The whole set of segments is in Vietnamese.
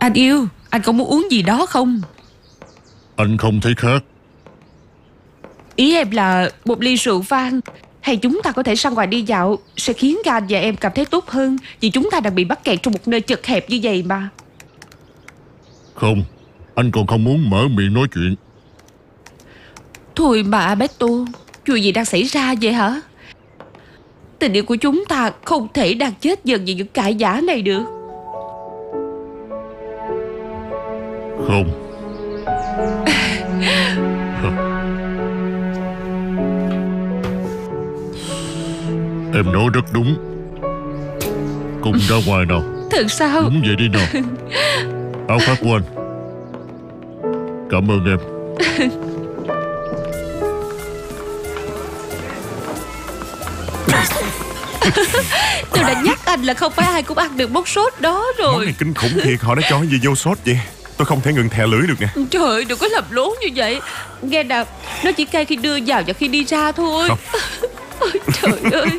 Anh yêu, anh có muốn uống gì đó không? Anh không thấy khác. Ý em là một ly rượu vang. Hay chúng ta có thể ra ngoài đi dạo, sẽ khiến cả anh và em cảm thấy tốt hơn. Vì chúng ta đang bị mắc kẹt trong một nơi chật hẹp như vậy mà. Không, anh còn không muốn mở miệng nói chuyện. Thôi mà Alberto, chuyện gì đang xảy ra vậy hả? Tình yêu của chúng ta không thể đang chết dần vì những cãi vã này được. Không. Em nói rất đúng. Cùng ra ngoài nào. Thật sao? Đúng vậy đi nào. Áo khoác của anh. Cảm ơn em. Tôi đã nhắc anh là không phải ai cũng ăn được món sốt đó rồi. Món này kinh khủng thiệt. Họ đã cho cái gì vô sốt vậy? Tôi không thể ngừng thè lưỡi được nè. Trời ơi, đừng có làm lố như vậy. Nghe nào, nó chỉ cay khi đưa vào và khi đi ra thôi. Không. Ôi trời ơi.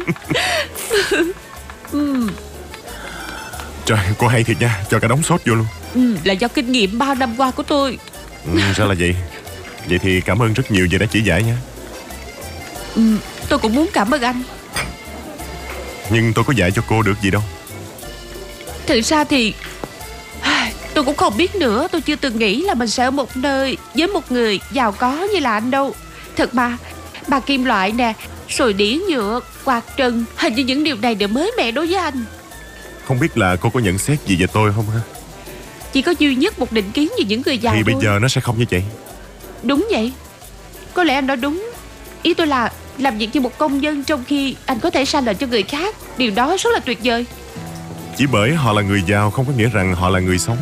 Trời, cô hay thiệt nha. Cho cả đống sốt vô luôn. Là do kinh nghiệm 3 năm qua của tôi. Sao là vậy? Vậy thì cảm ơn rất nhiều vì đã chỉ dạy nha. Tôi cũng muốn cảm ơn anh. Nhưng tôi có dạy cho cô được gì đâu. Thực ra thì tôi cũng không biết nữa. Tôi chưa từng nghĩ là mình sẽ ở một nơi với một người giàu có như là anh đâu. Thật mà, bà kim loại nè, rồi đĩa nhựa, quạt trần, hình như những điều này đều mới mẻ đối với anh. Không biết là cô có nhận xét gì về tôi không ha? Chỉ có duy nhất một định kiến về những người giàu Thì thôi. bây giờ nó sẽ không như vậy. Đúng vậy. Có lẽ anh nói đúng. Ý tôi là làm việc như một công dân trong khi anh có thể sai lệch cho người khác. Điều đó rất là tuyệt vời. Chỉ bởi họ là người giàu không có nghĩa rằng họ là người sống.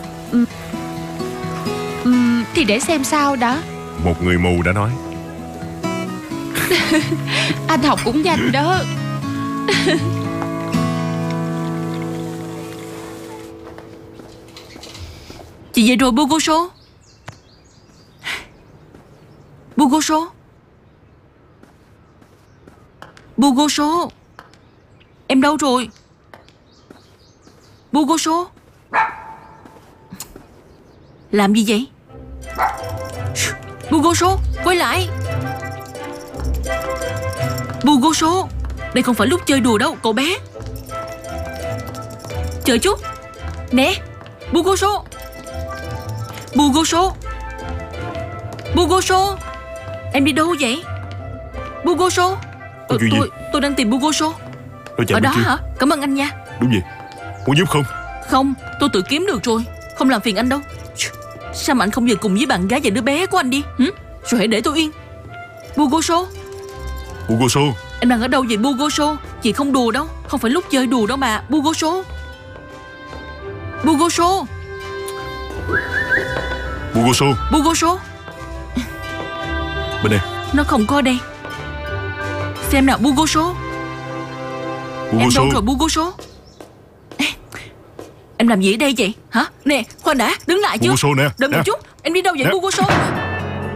Thì để xem sao đã. Một người mù đã nói. Anh học cũng nhanh đó. Chị về rồi Bugosho. Bugosho. Bugosho. Em đâu rồi? Bugosho. Làm gì vậy? Bugosho, quay lại. Bugosho, đây không phải lúc chơi đùa đâu cậu bé. Chờ chút. Nè, Bugosho. Bugosho. Bugosho. Em đi đâu vậy? Bugosho. Chuyện gì? Tôi đang tìm Bugosho. Tôi chạy Ở bên đó kia. hả? Cảm ơn anh nha. Đúng vậy. Muốn giúp không? Không, tôi tự kiếm được rồi. Không làm phiền anh đâu. Sao mà anh không về cùng với bạn gái và đứa bé của anh đi? Rồi hãy để tôi yên. Bugosho. Bugosho. Em đang ở đâu vậy Bugosho? Chị không đùa đâu. Không phải lúc chơi đùa đâu mà Bugosho. Bugosho. Bugosho. Bugosho. Bên đây. Nó không có ở đây. Xem nào Bugosho. Em Bugosho. đâu rồi Bugosho? Em làm gì ở đây vậy hả? Nè khoan đã, đứng lại chứ. Bugosho nè. Đợi một Nè. chút. Em đi đâu vậy Nè. Bugosho?